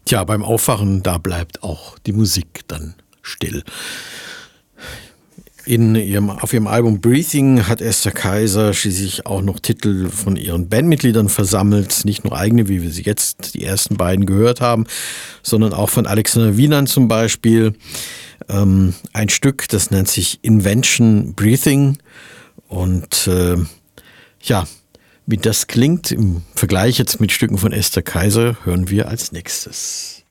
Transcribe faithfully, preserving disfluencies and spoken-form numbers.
Tja, beim Aufwachen, da bleibt auch die Musik dann still. In ihrem, auf ihrem Album Breathing hat Esther Kaiser schließlich auch noch Titel von ihren Bandmitgliedern versammelt. Nicht nur eigene, wie wir sie jetzt die ersten beiden gehört haben, sondern auch von Alexander Wienand zum Beispiel. Ähm, ein Stück, das nennt sich Invention Breathing. Und äh, ja, wie das klingt im Vergleich jetzt mit Stücken von Esther Kaiser, hören wir als nächstes.